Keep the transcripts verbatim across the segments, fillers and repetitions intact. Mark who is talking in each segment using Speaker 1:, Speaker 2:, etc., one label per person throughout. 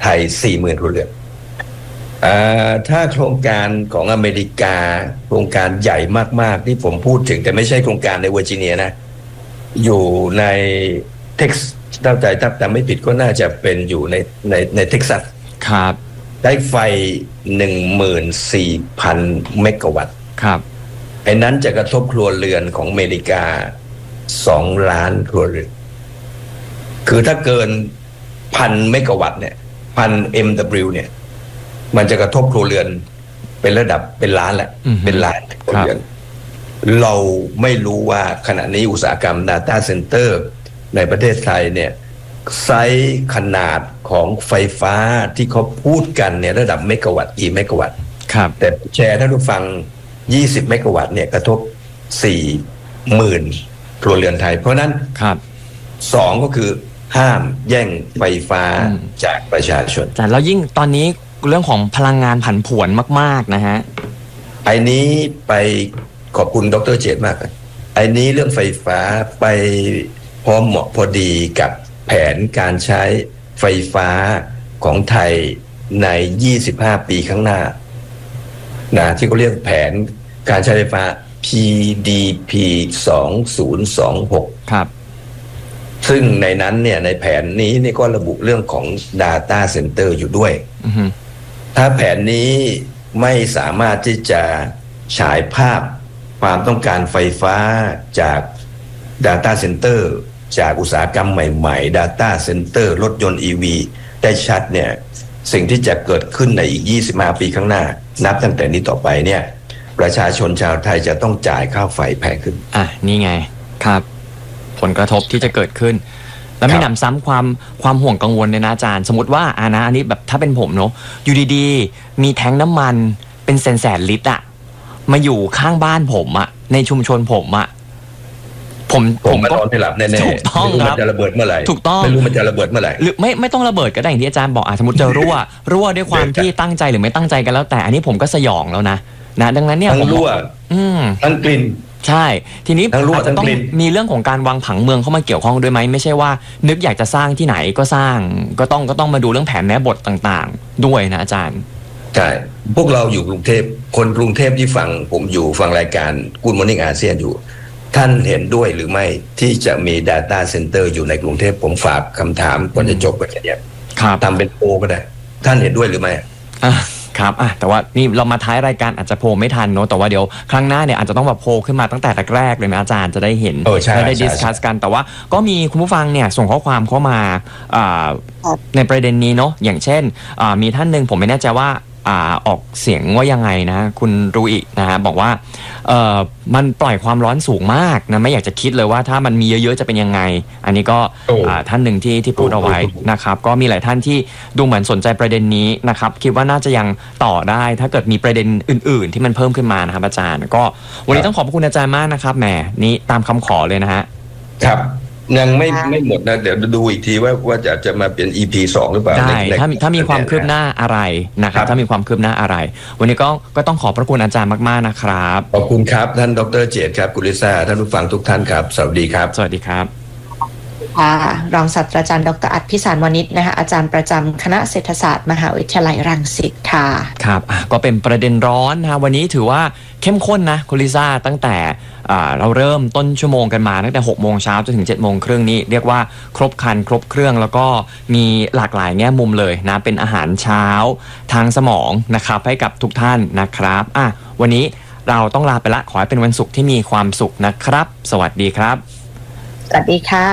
Speaker 1: ไทย สี่หมื่น ครัวเรือนถ้าโครงการของอเมริกาโครงการใหญ่มากๆที่ผมพูดถึงแต่ไม่ใช่โครงการในเวอร์จิเนียนะอยู่ในเท็กซัสถ้าใจถ้าจำไม่ผิดก็น่าจะเป็นอยู่ในในในเท็กซัส
Speaker 2: ครับ
Speaker 1: ได้ไฟ หนึ่งหมื่นสี่พัน เมกะวัตต์
Speaker 2: ครับ
Speaker 1: ไอ้นั้นจะกระทบครัวเรือนของอเมริกาสองล้านครัวเรือนคือถ้าเกินพันเมกะวัตต์เนี่ยพัน เอ็ม ดับเบิลยู เนี่ยมันจะกระทบครัวเรือนเป็นระดับเป็นล้านแหละเป็นล้านครัวเรือนเราไม่รู้ว่าขณะนี้อุตสาหกรรม Data Center ในประเทศไทยเนี่ยไซส์ขนาดของไฟฟ้าที่เขาพูดกันเนี่ยระดับเมกะวัตต์กี่เมกะวัตต์
Speaker 2: ครับ
Speaker 1: แต่แชร์ท่านผู้ฟังยี่สิบเมกะวัตต์เนี่ยกระทบ สี่หมื่น ครัวเรือนไทยเพราะนั้น
Speaker 2: ครับ
Speaker 1: สองก็คือห้ามแย่งไฟฟ้าจากประชาชน
Speaker 2: แต่แล้วยิ่งตอนนี้เรื่องของพลังงานผันผวนมากๆนะฮะ
Speaker 1: ไอ้นี้ไปขอบคุณดร.เจตมากไอ้นี้เรื่องไฟฟ้าไปพอเหมาะพอดีกับแผนการใช้ไฟฟ้าของไทยในยี่สิบห้าปีข้างหน้านะที่เขาเรียกแผนการใช้ไฟฟ้า พี ดี พี สองพันยี่สิบหก
Speaker 2: ครับ
Speaker 1: ซึ่งในนั้นเนี่ยในแผนนี้นี่ก็ระบุเรื่องของ Data Center อยู่ด้วย
Speaker 2: uh-huh.
Speaker 1: ถ้าแผนนี้ไม่สามารถที่จะฉายภาพความต้องการไฟฟ้าจาก Data Center จากอุตสาหกรรมใหม่ๆ Data Center รถยนต์ อี วี ได้ชัดเนี่ยสิ่งที่จะเกิดขึ้นในอีกยี่สิบห้าปีข้างหน้านับตั้งแต่นี้ต่อไปเนี่ยประชาชนชาวไทยจะต้องจ่ายค่าไฟแพงขึ้น
Speaker 2: อ่ะนี่ไงครับผลกระทบที่จะเกิดขึ้นแล้วมีหนำซ้ำความความห่วงกังวลเนี่ยนะอาจารย์สมมติว่าอานะอันนี้แบบถ้าเป็นผมเนาะอยู่ดีๆมีแทงน้ำมันเป็นแสนแสนลิตรอะมาอยู่ข้างบ้านผมอะในชุมชนผมอะผม
Speaker 1: ผมก็นอนไม่หลับแน่ๆ
Speaker 2: ถูกต้องครับ
Speaker 1: ไม่รู้มันจะระเบิดเมื่อไหร่
Speaker 2: ถูกต้อง
Speaker 1: ไม่รู้มันจะระเบิดเมื่อไหร่
Speaker 2: หรือไม่ไม่ต้องระเบิดก็ได้อย่างที่อาจารย์บอกอ่ะสมมติจะรั่วรั่วด้วยความที่ตั้งใจหรือไม่ตั้งใจกันแล้วแต่อันนี้ผมก็สยองแล้วนะนะดังนั้นเนี่ย
Speaker 1: ทั้งรั่วทั้งกลิ่น
Speaker 2: ใช่ทีนี้อาจจะต้องมีเรื่องของการวางผังเมืองเข้ามาเกี่ยวข้องด้วยไหมไม่ใช่ว่านึกอยากจะสร้างที่ไหนก็สร้างก็ต้องก็ต้องมาดูเรื่องแผนแม่บทต่างๆด้วยนะอาจารย์
Speaker 1: ใช่พวกเราอยู่กรุงเทพคนกรุงเทพที่ฟังผมอยู่ฟังรายการ Good Morning อาเซียนอยู่ท่านเห็นด้วยหรือไม่ที่จะมี Data Center อยู่ในกรุงเทพผมฝากคำถามก่อนจะจบไปแค่นี้ทำเป็นโพก็ได้ท่านเห็นด้วยหรือไม่
Speaker 2: ครับอ่ะแต่ว่านี่เรามาท้ายรายการอาจจะโพลไม่ทันเนอะแต่ว่าเดี๋ยวครั้งหน้าเนี่ยอาจจะต้องแบบโพลขึ้นมาตั้งแต่แรกๆเลยนะอาจารย์จะได้เห็นและได้ดิสคัสกันแต่ว่าก็มีคุณผู้ฟังเนี่ยส่งข้อความเข้ามาในประเด็นนี้เนาะอย่างเช่นมีท่านหนึ่งผมไม่แน่ใจว่าอ่าออกเสียงว่ายังไงนะคุณรูอินะฮะบอกว่าเอ่อมันปล่อยความร้อนสูงมากนะไม่อยากจะคิดเลยว่าถ้ามันมีเยอะๆจะเป็นยังไงอันนี้ก็ท่านหนึ่งที่ที่พูดเอาไว้นะครับก็มีหลายท่านที่ดูเหมือนสนใจประเด็นนี้นะครับคิดว่าน่าจะยังต่อได้ถ้าเกิดมีประเด็นอื่นๆที่มันเพิ่มขึ้นมานะครับอาจารย์ก็วันนี้ต้องขอบคุณอาจารย์มากนะครับแหมนี้ตามคำขอเลยนะฮะ
Speaker 1: ครับยังไม่ไม่หมดนะเดี๋ยวดูอีกทีว่าว่าจะจะมาเป็น อี พี สองหรือเปล่า
Speaker 2: ได้ถ้าถ้ามีความคืบหน้าอะไรนะครับถ้ามีความคืบหน้าอะไรวันนี้ก็ก็ต้องขอบพระคุณอาจารย์มากๆนะครับ
Speaker 1: ขอบคุณครับท่านดร.เจตครับกุลิซ่าท่านผู้ฟังทุกท่านครับสวัสดีครับ
Speaker 2: สวัสดีครับ
Speaker 3: ค่ะรองศาสตราจารย์ดร.อัฏฐพิสารวณิชนะคะอาจารย์ประจำคณะเศรษฐศาสตร์มหาวิทยาลัยรังสิตค่ะ
Speaker 2: ครับก็เป็นประเด็นร้อนนะวันนี้ถือว่าเข้มข้นนะคุณลิซ่าตั้งแต่เราเริ่มต้นชั่วโมงกันมาตั้งแต่หกโมงเช้าจนถึงเจ็ดโมงครึ่งนี้เรียกว่าครบครันครบเครื่องแล้วก็มีหลากหลายแง่มุมเลยนะเป็นอาหารเช้าทางสมองนะครับให้กับทุกท่านนะครับอ่ะวันนี้เราต้องลาไปละขอให้เป็นวันศุกร์ที่มีความสุขนะครับสวัสดีครับ
Speaker 3: สวัสดีค่ะ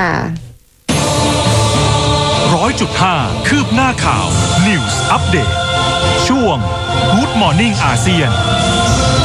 Speaker 4: ร้อยจุดห้าคืบหน้าข่าว News Update ช่วง Good Morning อาเซียน